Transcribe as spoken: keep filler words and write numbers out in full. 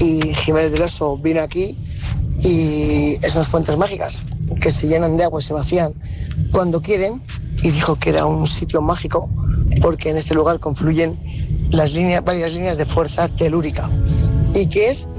y Jiménez del Oso vino aquí y es unas fuentes mágicas que se llenan de agua y se vacían cuando quieren, y dijo que era un sitio mágico porque en este lugar confluyen las líneas, varias líneas de fuerza telúrica y que es